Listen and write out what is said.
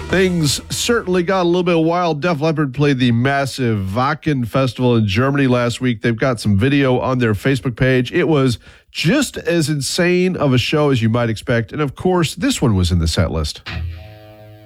Things certainly got a little bit wild. Def Leppard played the massive Wacken Festival in Germany last week. They've got some video on their Facebook page. It was just as insane of a show as you might expect. And of course, this one was in the set list.